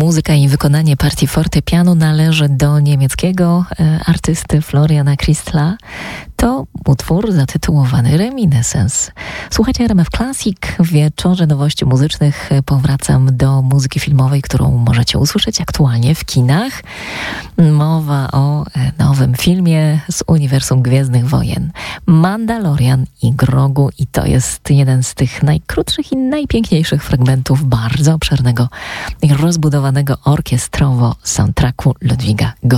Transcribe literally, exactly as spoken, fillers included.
Muzyka i wykonanie partii fortepianu należy do niemieckiego e, artysty Floriana Christla. To utwór zatytułowany Reminiscence. Słuchajcie R M F Classic. W wieczorze nowości muzycznych powracam do muzyki filmowej, którą możecie usłyszeć aktualnie w kinach. Mowa o nowym filmie z uniwersum Gwiezdnych Wojen. Mandalorian i Grogu, i to jest jeden z tych najkrótszych i najpiękniejszych fragmentów bardzo obszernego i rozbudowanego orkiestrowo soundtracku Ludwiga Görańskiego.